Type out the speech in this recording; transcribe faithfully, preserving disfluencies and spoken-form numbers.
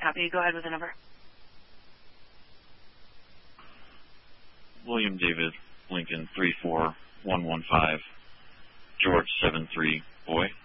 copy. Go ahead with the number. William David Lincoln three four one one five, George seven three, boy.